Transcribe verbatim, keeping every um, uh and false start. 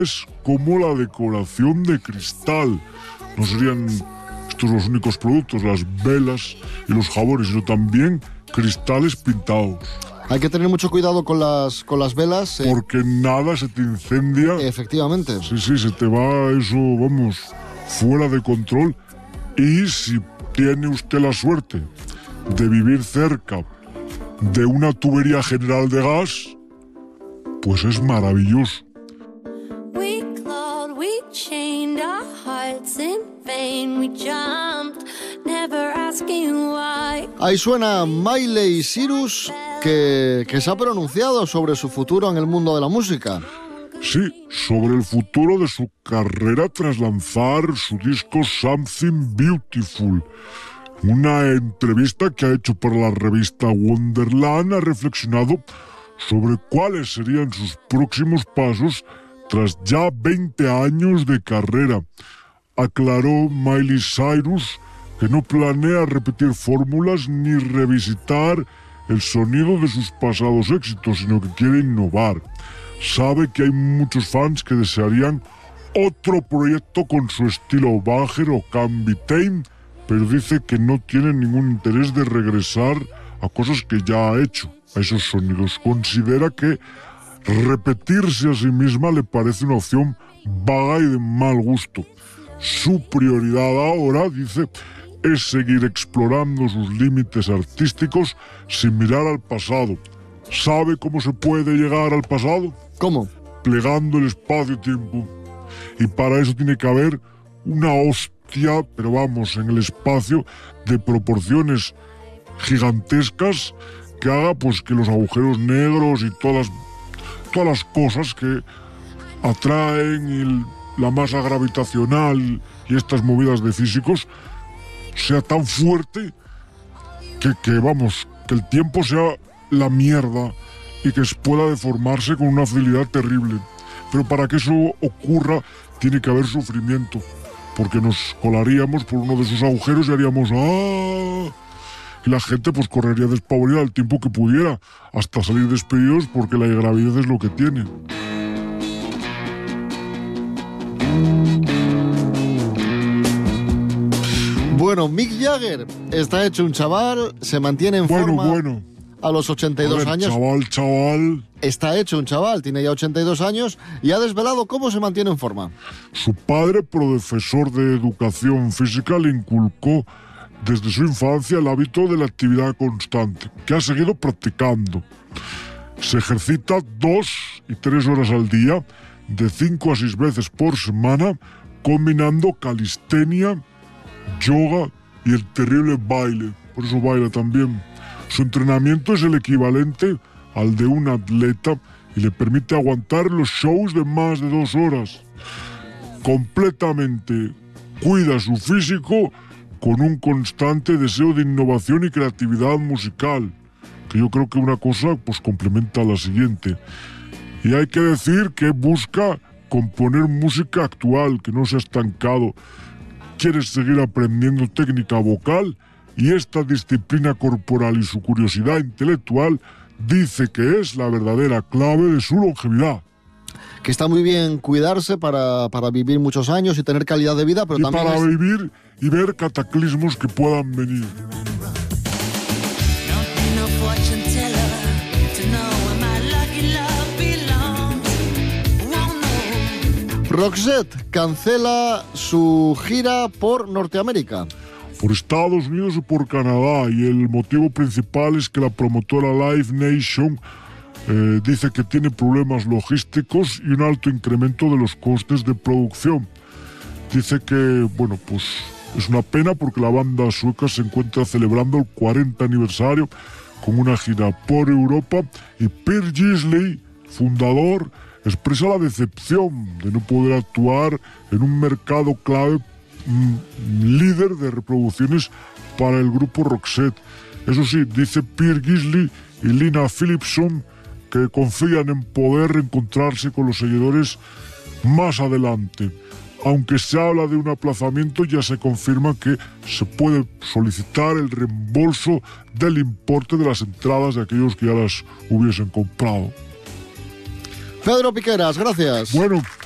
es como la decoración de cristal. No serían estos los únicos productos, las velas y los jabones, sino también cristales pintados. Hay que tener mucho cuidado con las, con las velas. Eh. Porque nada se te incendia. Efectivamente. Sí, sí, se te va eso, vamos, fuera de control. Y si tiene usted la suerte de vivir cerca de una tubería general de gas, pues es maravilloso. We clawed, we chained our hearts in vain, we jumped, never asking why. Ahí suena Miley Cyrus, que, que se ha pronunciado sobre su futuro en el mundo de la música. Sí, sobre el futuro de su carrera tras lanzar su disco Something Beautiful. Una entrevista que ha hecho para la revista Wonderland ha reflexionado sobre cuáles serían sus próximos pasos tras ya veinte años de carrera. Aclaró Miley Cyrus que no planea repetir fórmulas ni revisitar el sonido de sus pasados éxitos, sino que quiere innovar. Sabe que hay muchos fans que desearían otro proyecto con su estilo Bagger o Canby Tame, pero dice que no tiene ningún interés de regresar a cosas que ya ha hecho, a esos sonidos. Considera que repetirse a sí misma le parece una opción vaga y de mal gusto. Su prioridad ahora, dice, es seguir explorando sus límites artísticos sin mirar al pasado. ¿Sabe cómo se puede llegar al pasado? ¿Cómo? Plegando el espacio-tiempo. Y para eso tiene que haber una hostia, pero vamos, en el espacio, de proporciones gigantescas que haga pues que los agujeros negros y todas, todas las cosas que atraen y la masa gravitacional y estas movidas de físicos sea tan fuerte que, que vamos, que el tiempo sea la mierda y que pueda deformarse con una facilidad terrible. Pero para que eso ocurra tiene que haber sufrimiento, porque nos colaríamos por uno de esos agujeros y haríamos ¡ah! Y la gente pues correría despavorida el tiempo que pudiera, hasta salir despedidos porque la gravedad es lo que tiene. Bueno, Mick Jagger está hecho un chaval, se mantiene en bueno, forma bueno. a los ochenta y dos a ver, años. Chaval, chaval. Está hecho un chaval, tiene ya ochenta y dos años y ha desvelado cómo se mantiene en forma. Su padre, profesor de educación física, le inculcó desde su infancia el hábito de la actividad constante, que ha seguido practicando. Se ejercita dos y tres horas al día, de cinco a seis veces por semana, combinando calistenia, yoga y el terrible baile. Por eso baila también. Su entrenamiento es el equivalente al de un atleta y le permite aguantar los shows de más de dos horas. Completamente cuida su físico con un constante deseo de innovación y creatividad musical, que yo creo que una cosa pues complementa a la siguiente. Y hay que decir que busca componer música actual, que no se ha estancado. Quiere seguir aprendiendo técnica vocal y esta disciplina corporal y su curiosidad intelectual dice que es la verdadera clave de su longevidad. Que está muy bien cuidarse para, para vivir muchos años y tener calidad de vida, pero y también para es... vivir y ver cataclismos que puedan venir. Roxette cancela su gira por Norteamérica. Por Estados Unidos y por Canadá, y el motivo principal es que la promotora Live Nation eh, dice que tiene problemas logísticos y un alto incremento de los costes de producción. Dice que, bueno, pues es una pena porque la banda sueca se encuentra celebrando el cuarenta aniversario con una gira por Europa y Peter Gillies, fundador, expresa la decepción de no poder actuar en un mercado clave líder de reproducciones para el grupo Roxette. Eso sí, dice Peter Gillies y Lina Philipson que confían en poder reencontrarse con los seguidores más adelante. Aunque se habla de un aplazamiento, ya se confirma que se puede solicitar el reembolso del importe de las entradas de aquellos que ya las hubiesen comprado. Pedro Piqueras, gracias. Bueno.